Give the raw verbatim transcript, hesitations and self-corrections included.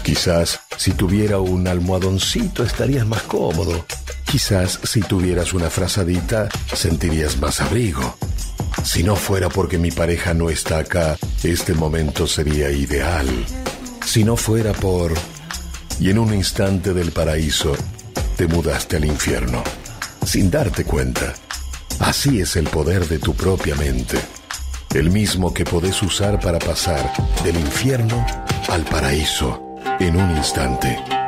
Quizás si tuviera un almohadoncito estarías más cómodo. Quizás si tuvieras una frazadita sentirías más abrigo. Si no fuera porque mi pareja no está acá, este momento sería ideal. Si no fuera por... Y en un instante del paraíso, te mudaste al infierno, sin darte cuenta. Así es el poder de tu propia mente, el mismo que podés usar para pasar del infierno al paraíso en un instante.